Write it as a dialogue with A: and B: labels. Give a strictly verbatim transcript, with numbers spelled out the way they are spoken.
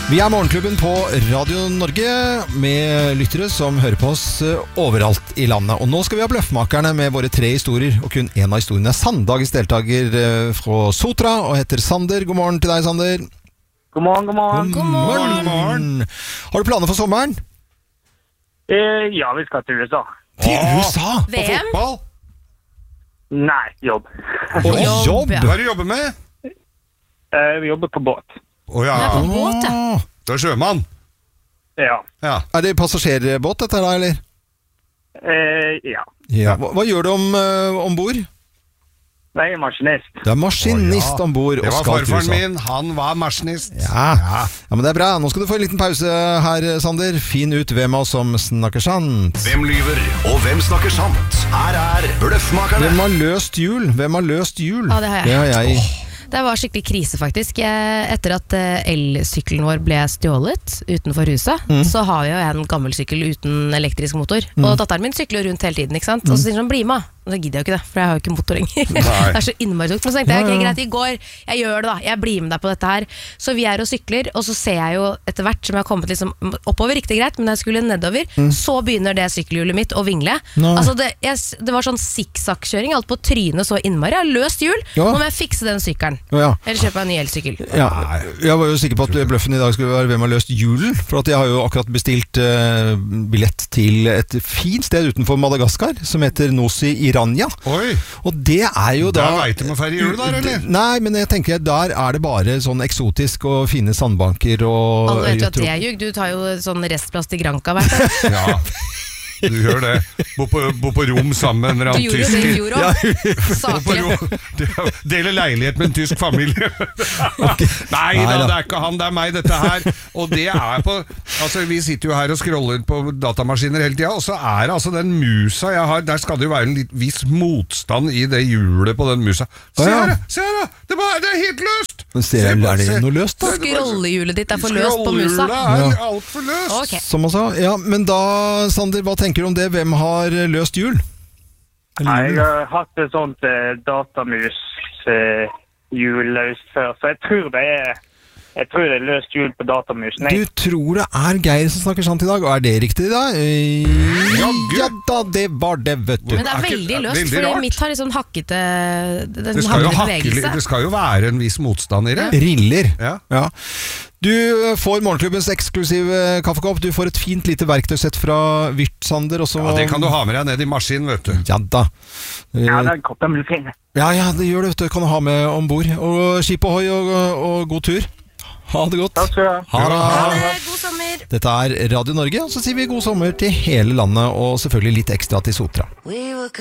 A: Vi er Morgenklubben på Radio Norge med lyttere som hører på oss overalt i landet. Og nå skal vi ha Bløffmakerne med våre tre historier, og kun en av historiene er sann. Dagens deltaker fra Sotra og heter Sander. God morgen til deg, Sander.
B: God morgen, god morgen.
A: God morgen. God morgen. Har du planer for sommeren?
B: Eh, ja, vi skal til U S A.
A: Til U S A?
C: V M?
D: Fotball?
B: Nei, jobb.
A: Og jobb?
C: ja.
D: Hva er det du jobber med?
B: Eh, vi jobber på båt.
D: Å ja,
C: Det er på båt, ja.
D: du er sjømann.
B: Ja.
D: Ja.
A: Er det passasjerbåt dette da, eller?
B: Eh, ja.
A: Ja. Hva, hva gjør du om, uh, ombord?
B: Jeg er maskinist.
A: Du er maskinist
D: Å, ja.
A: ombord
D: Det
A: og
D: var
A: skal til U
D: farfaren
A: S A.
D: min, han var maskinist.
A: Ja. ja, men det er bra. Nå skal du få en liten pause her, Sander. Finn ut hvem av oss som snakker sant.
E: Hvem lyver, og hvem snakker sant? Her er Bløffmakerne.
A: Hvem har løst jul? Hvem har løst jul?
C: Ja, det har jeg.
A: Det har jeg.
C: Det var skikkelig krise faktisk. Jeg, etter at eh, elsykkelen vår ble stjålet utenfor huset,
A: Mm.
C: så har jeg jo en gammel sykkel uten elektrisk motor. Og datteren min sykler rundt hele tiden, ikke sant? Og så sier hun, bli med. Og så gidder jeg jo ikke det, for jeg har jo ikke motor lenger. Det er så innmari tungt. Men så tenkte jeg, ok, greit, i går, jeg gjør det da, jeg blir med deg på dette her. Så vi er og sykler, og så ser jeg jo etter hvert som jeg har kommet liksom oppover, riktig greit, men når jeg skulle nedover, så begynner det sykkelhjulet mitt å vingle.
A: Nei.
C: Altså det, jeg, det var sånn zigzag-kjøring, alt på trynet så innmari. Jeg har løst hjul,
A: Ja.
C: nå må jeg fikse den sykkelen.
A: Å, ja.
C: Eller kjøpe en ny elsykkel.
A: Ja, jeg var jo sikker på at bløffen i dag skulle være hvem har løst julen, for at jeg har jo akkurat bestilt uh, billett til et fint sted utenfor Madagaskar, som heter Nossi Iranja.
D: Oi,
A: Og det er jo da...
D: da vet du må feire jul der, eller?
A: Nei, men jeg tenker der er det bare sånn eksotisk og fine sandbanker og...
C: Alle vet jo at
A: øyetrop.
C: det er ljug. Du tar jo sånn restplass til Granca hvert år.
D: Ja, du gjør det. Bo på, bo på rom sammen med en
C: Du
D: annen
C: gjorde jo det i
D: tysker.
C: fjor også.
D: Bo på
C: Saklig.
D: rom. Dele leilighet med en tysk familie. Nei da, det er ikke han, det er meg dette her. Og det er på Altså, vi sitter jo her og scroller på datamaskiner hele tida, og så er det altså den musa jeg har, der skal det jo være en litt viss motstand i det hjulet på den musa. Se
A: Å, ja.
D: her, se her da! Det, bare, det er helt løst!
A: Men ser jeg, er det noe løst da?
C: Skrollehjulet ditt er for løst på musa.
D: Skrollehjulet er alt for løst.
C: Ok.
A: Som han sa. Ja, men da, Sander, hva tenker du om det? Hvem har løst jul?
B: Jeg har hatt et sånt eh, datamus eh, hjul løst før, så jeg tror det er jeg tror det er løst hjul på datamusen.
A: Du
B: Jeg,
A: tror det er Geir som snakker sant i dag, og er det riktig da? Eh,
D: Jaggu.
A: Ja da, det var det, vet du.
C: Men det er
D: Er ikke-
C: veldig
D: er
C: løst,
D: veldig
C: fordi
D: rart.
C: mitt har litt sånn hakkete Det,
D: Det skal, jo
C: hakkete
D: hakke,
C: bevegelse.
D: det skal jo være en viss motstand i det.
A: Riller.
D: Ja.
A: Ja. Du får Morgenklubbens eksklusive kaffekopp. Du får et fint lite verktøysett fra Vyrt, Sander. Og så...
D: Ja, det kan du ha med deg ned i maskinen, vet du.
A: Ja da. Eh,
B: ja, den koppen blir fin.
A: Ja, ja, det gjør det, vet du. Kan du ha med ombord. Og skip ohoi og, og god tur. Ha det godt.
B: Takk skal du ha.
A: Ha det.
C: Ha det, god sommer!
A: Dette er Radio Norge, og så sier vi god sommer til hele landet, og selvfølgelig litt ekstra til Sotra.
F: We were